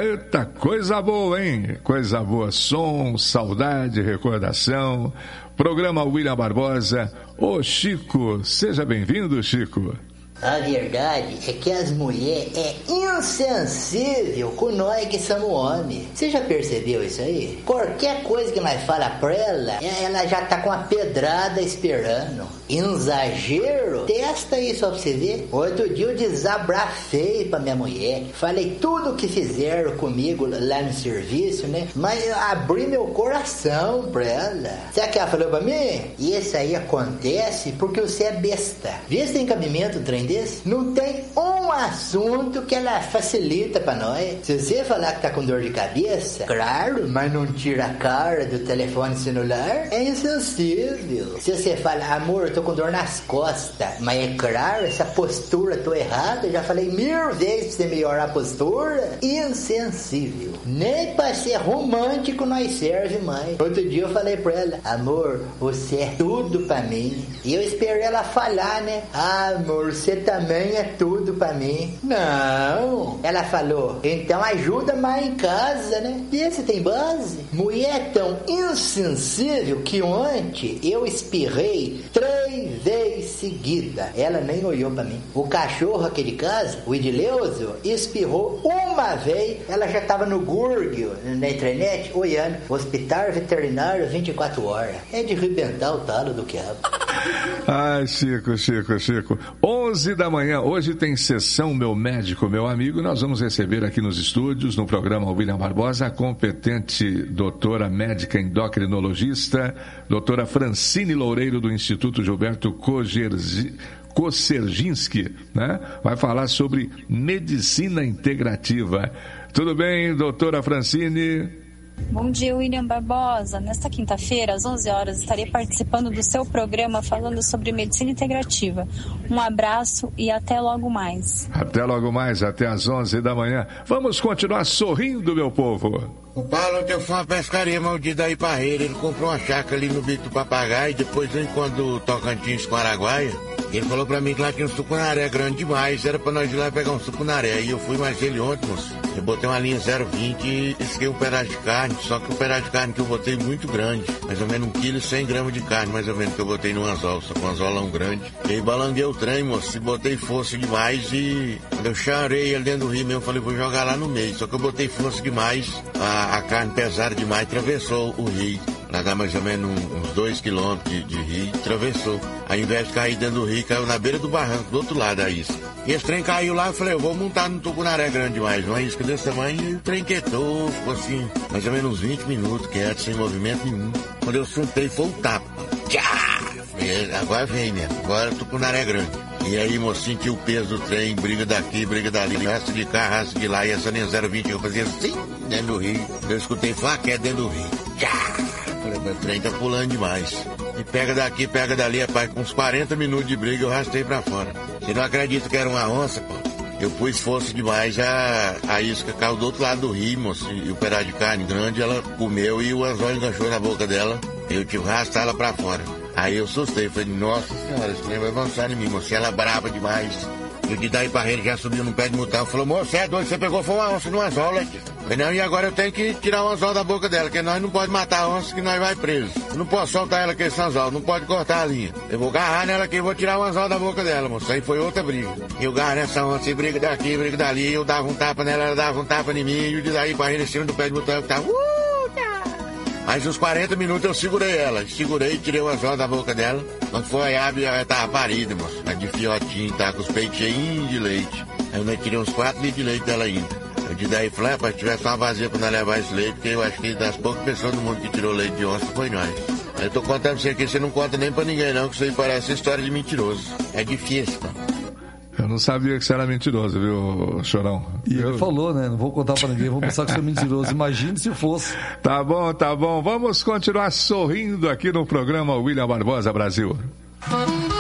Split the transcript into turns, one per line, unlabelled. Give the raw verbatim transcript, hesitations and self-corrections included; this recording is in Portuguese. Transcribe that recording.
Eita, coisa boa, hein? Coisa boa, som, saudade, recordação. Programa William Barbosa. Ô Chico, seja bem-vindo, Chico.
A verdade é que as mulheres é insensível com nós que somos homens. Você já percebeu isso aí? Qualquer coisa que nós fala pra ela, ela já tá com a pedrada esperando. Exagero? Testa aí só pra você ver. Outro dia eu desabrafei pra minha mulher. Falei tudo o que fizeram comigo lá no serviço, né? Mas eu abri meu coração pra ela. Sabe o que ela falou pra mim? E isso aí acontece porque você é besta. Vê se tem cabimento um trem desse. Não tem um assunto que ela facilita pra nós. Se você falar que tá com dor de cabeça, claro, mas não tira a cara do telefone celular, é insensível. Se você fala, amor, eu tô com dor nas costas, mas é claro, essa postura tô errada, eu já falei mil vezes pra você melhorar a postura, insensível. Nem pra ser romântico nós serve mais. Outro dia eu falei pra ela, amor, você é tudo pra mim. E eu esperei ela falar, né? Ah, amor, você também é tudo pra mim. Não. Ela falou, então ajuda mais em casa, né? E esse tem base? Mulher é tão insensível que ontem eu espirrei três vezes seguida. Ela nem olhou pra mim. O cachorro aqui de casa, o Edileuzo, espirrou uma vez. Ela já tava no Google, na internet, olhando. Hospital veterinário vinte e quatro horas. É de arrebentar o talo do quiabo.
Ai, Chico, Chico, Chico. onze da manhã, hoje tem sessão Meu Médico, Meu Amigo. Nós vamos receber aqui nos estúdios, no programa William Barbosa, a competente doutora médica endocrinologista, doutora Francine Loureiro, do Instituto Gilberto Koserginski, né? Vai falar sobre medicina integrativa. Tudo bem, doutora Francine?
Bom dia, William Barbosa. Nesta quinta-feira, às onze horas, estarei participando do seu programa falando sobre medicina integrativa. Um abraço e até logo mais.
Até logo mais, até às onze da manhã. Vamos continuar sorrindo, meu povo.
O Paulo ontem foi uma pescaria maldita aí pra ele. Ele comprou uma chácara ali no Bico do Papagaio, depois vem quando Tocantins com Araguaia. Ele falou pra mim que lá tinha um sucunaré grande demais, era pra nós ir lá pegar um sucunaré. E eu fui mais ele ontem, moço. Eu botei uma linha zero vinte e esquei um pedaço de carne, só que o pedaço de carne que eu botei muito grande, mais ou menos um quilo e cem gramas de carne, mais ou menos, que eu botei no anzol, só com um anzolão grande. E aí balanguei o trem, moço, e botei força demais e quando eu charei ele dentro do rio mesmo, eu falei, vou jogar lá no meio. Só que eu botei força demais, a, a carne pesada demais, atravessou o rio. Lá dá mais ou menos uns dois quilômetros de, de rio, atravessou. Ao invés de cair dentro do rio, caiu na beira do barranco, do outro lado da isca. E esse trem caiu lá, eu falei, eu vou montar no tucunaré grande demais, uma isca desse tamanho, e o trem quietou, ficou assim, mais ou menos uns vinte minutos, quieto, sem movimento nenhum. Quando eu soltei, foi um tapa. Tchá! Agora vem, né? Agora o tucunaré grande. E aí, moço, senti o peso do trem, briga daqui, briga dali, raça de cá, raça de lá, e essa linha zero vinte eu fazia assim, dentro do rio. Eu escutei faca dentro do rio. Tchá! O trem tá pulando demais. E pega daqui, pega dali, rapaz, com uns quarenta minutos de briga eu rastei pra fora. Você não acredita que era uma onça, pô? Eu pus força demais, a, a isca caiu do outro lado do rio, moço, e o pedaço de carne grande, ela comeu e o anzol enganchou na boca dela. Eu tive que arrastar ela pra fora. Aí eu assustei, falei, nossa senhora, esse trem vai avançar em mim, moço, ela brava demais. E de daí pra ele já subiu no pé de mutão, falou, moço, é doido, você pegou foi uma onça no anzol, né? Falei, não, e agora eu tenho que tirar o anzol da boca dela, porque nós não pode matar a onça que nós vai preso. Eu não posso soltar ela com esse anzol, não pode cortar a linha. Eu vou agarrar nela aqui e vou tirar o anzol da boca dela, moço. Aí foi outra briga. Eu agarro nessa onça e briga daqui, briga dali, eu dava um tapa nela, ela dava um tapa em mim, e de daí pra ele em cima do pé de mutão, eu tava, uh, tá. Mais uns quarenta minutos eu segurei ela, segurei, tirei o anzol da boca dela. Quando foi a ave, ela tava parida, moço. Mas de fiotinho, tava com os peitos cheios de leite. Aí eu tirei uns quatro litros de leite dela ainda. Eu disse daí, falei, rapaz, se tivesse uma vazia pra nós levar esse leite, porque eu acho que das poucas pessoas do mundo que tirou leite de onça foi nós. Eu tô contando pra você aqui, você não conta nem pra ninguém não, que isso aí parece história de mentiroso. É difícil, mano.
Eu não sabia que você era mentiroso, viu, Chorão?
E
eu...
ele falou, né? Não vou contar pra ninguém, vou pensar que você é mentiroso. Imagine se fosse.
Tá bom, tá bom. Vamos continuar sorrindo aqui no programa William Barbosa Brasil.